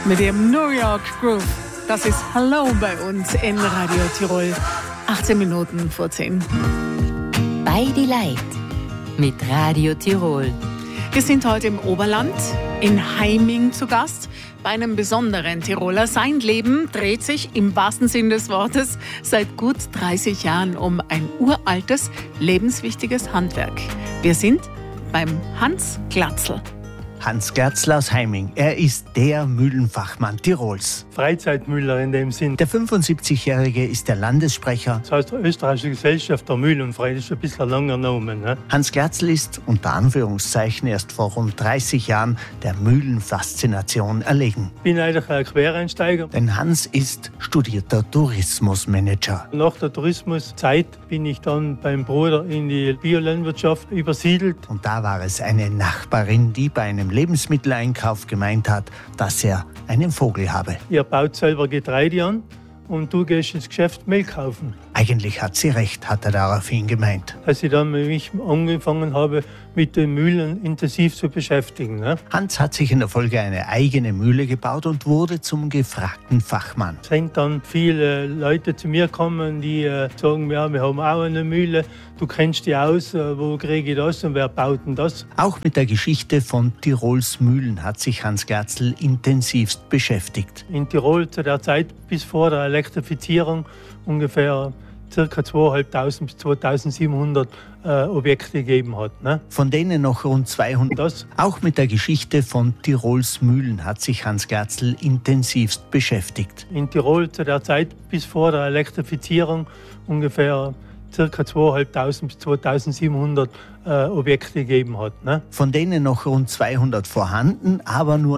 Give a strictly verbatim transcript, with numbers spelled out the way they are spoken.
Mit dem New York Groove. Das ist Hello bei uns in Radio Tirol. achtzehn Minuten vor zehn. Bei die Leid mit Radio Tirol. Wir sind heute im Oberland, in Heiming zu Gast, bei einem besonderen Tiroler. Sein Leben dreht sich im wahrsten Sinn des Wortes seit gut dreißig Jahren um ein uraltes, lebenswichtiges Handwerk. Wir sind beim Hans Glatzl. Hans Glatzl aus Heiming. Er ist der Mühlenfachmann Tirols. Freizeitmüller in dem Sinn. Der fünfundsiebzigjährige ist der Landessprecher. Das heißt Österreichische Gesellschaft der Mühlenfrei, das ist ein bisschen langer Name. Ne? Hans Glatzl ist unter Anführungszeichen erst vor rund dreißig Jahren der Mühlenfaszination erlegen. Ich bin eigentlich ein Quereinsteiger. Denn Hans ist studierter Tourismusmanager. Nach der Tourismuszeit bin ich dann beim Bruder in die Biolandwirtschaft übersiedelt. Und da war es eine Nachbarin, die bei einem Lebensmitteleinkauf gemeint hat, dass er einen Vogel habe. Ihr baut selber Getreide an und du gehst ins Geschäft Mehl kaufen. Eigentlich hat sie recht, hat er daraufhin gemeint. Als ich dann mich angefangen habe, mit den Mühlen intensiv zu beschäftigen. Ne? Hans hat sich in der Folge eine eigene Mühle gebaut und wurde zum gefragten Fachmann. Es sind dann viele Leute zu mir kommen, die äh, sagen, ja, wir haben auch eine Mühle, du kennst die aus, äh, wo kriege ich das und wer baut denn das? Auch mit der Geschichte von Tirols Mühlen hat sich Hans Glatzl intensivst beschäftigt. In Tirol zu der Zeit bis vor der Elektrifizierung ungefähr ca. zweitausendfünfhundert bis zweitausendsiebenhundert äh, Objekte gegeben hat. Ne? Von denen noch rund zweihundert. Das. Auch mit der Geschichte von Tirols Mühlen hat sich Hans Glatzl intensivst beschäftigt. In Tirol zu der Zeit bis vor der Elektrifizierung ungefähr ca. zweitausendfünfhundert bis zweitausendsiebenhundert äh, Objekte gegeben hat. Ne? Von denen noch rund zweihundert vorhanden, aber nur